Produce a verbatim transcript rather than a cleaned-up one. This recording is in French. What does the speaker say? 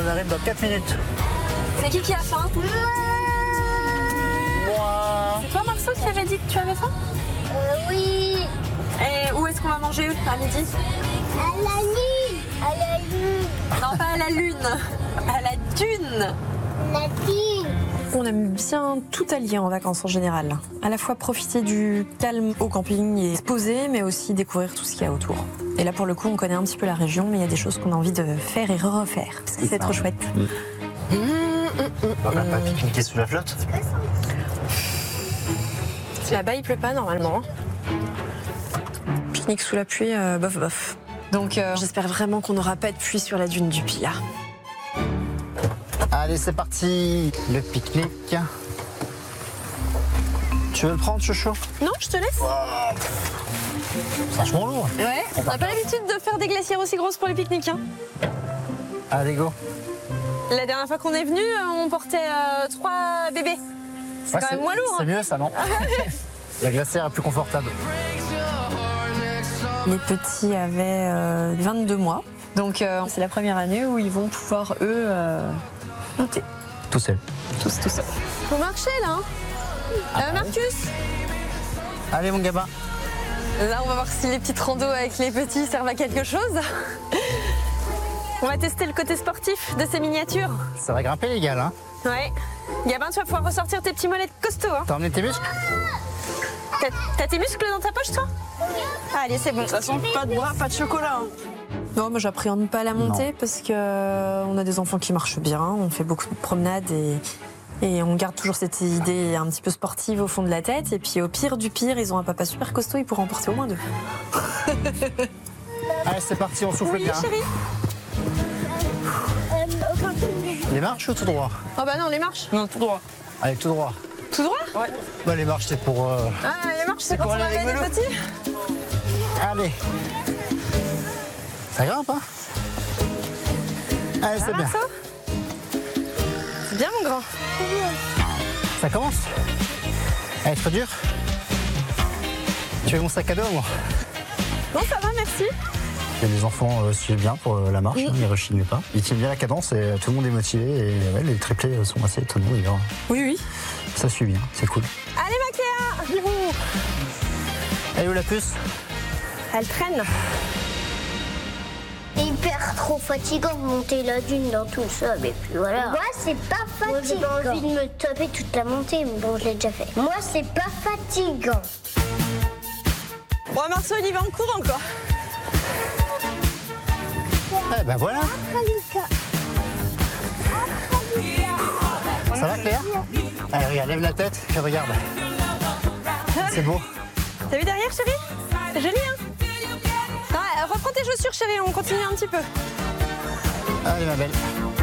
on arrive dans quatre minutes. C'est qui qui a faim? Moi. C'est toi Marceau qui avait dit que tu avais faim? Euh, oui. Et où est-ce qu'on va manger à midi? À la lune. À la lune. Non, pas à la lune, à la dune. La dune. On aime bien tout allier en vacances en général. À la fois profiter du calme au camping et se poser, mais aussi découvrir tout ce qu'il y a autour. Et là, pour le coup, on connaît un petit peu la région, mais il y a des choses qu'on a envie de faire et refaire, parce que c'est trop chouette. Mmh. Mmh, mmh, on va pas pique-niquer sous la flotte. Là-bas, il pleut pas normalement. Pique-nique sous la pluie, euh, bof bof. Donc euh, j'espère vraiment qu'on n'aura pas de pluie sur la dune du Pilat. Allez, c'est parti. Le pique-nique. Tu veux le prendre, chouchou? Non, je te laisse. Wow. C'est vachement lourd. Ouais, on n'a pas l'habitude de faire des glacières aussi grosses pour les pique-niques. Hein. Allez, go. La dernière fois qu'on est venu, on portait euh, trois bébés. C'est Ouais, quand même moins lourd. C'est Hein. mieux, ça, non? La glacière est plus confortable. Les petits avaient euh, vingt-deux mois. Donc euh, c'est la première année où ils vont pouvoir, eux, euh, monter. Tout seul. Tous, tout seuls. Faut marcher là. Hein. Euh, Marcus, Allez, mon gamin. là on va voir si les petites randos avec les petits servent à quelque chose. On va tester le côté sportif de ces miniatures. Ça va grimper, les gars, là. Ouais. Gabin, tu vas pouvoir ressortir tes petits mollets costauds. Hein. T'as emmené tes muscles? T'as, t'as tes muscles dans ta poche, toi? Allez, c'est bon. De toute façon, pas de bras, pas de chocolat. Hein. Non, moi j'appréhende pas la montée Non. parce que euh, on a des enfants qui marchent bien, on fait beaucoup de promenades et, et on garde toujours cette idée un petit peu sportive au fond de la tête. Et puis au pire du pire, ils ont un papa super costaud, ils pourront en porter au moins deux. Allez, c'est parti, on souffle Oui, bien. chérie. Euh, au camping. Les marches ou tout droit? Oh bah non, les marches. Non, tout droit. Allez, tout droit. Tout droit? Ouais. Bah, les marches, c'est pour... euh, Ah, les marches, c'est pour quand on aller avait des rigoler. petits. Allez. Ça grimpe, hein? Allez, c'est bien. Marceau? C'est bien, mon grand. Ça commence? Allez, trop dur? Tu veux mon sac à dos, moi? Bon, ça va, merci. Et les enfants euh, suivent bien pour euh, la marche, Mm. hein, ils rechignent pas. Ils tiennent bien la cadence et euh, tout le monde est motivé. Et ouais, les triplés euh, sont assez étonnants. Et, euh, Oui, oui. ça suit bien, c'est cool. Allez, ma Cléa. Elle est où la puce? Elle traîne. Hyper trop fatigant de monter la dune dans tout ça, mais puis voilà. Moi, c'est pas fatigant. Moi, j'ai pas envie de me taper toute la montée, mais bon, je l'ai déjà fait. Moi, c'est pas fatigant. Bon, Marceau, il y va en courant, quoi. Eh ben voilà. Ça va, Claire? Allez, regarde, lève la tête et regarde. C'est beau. T'as vu derrière, chérie? C'est joli, hein? Ah, reprends tes chaussures, chérie, on continue un petit peu. Allez, ma belle.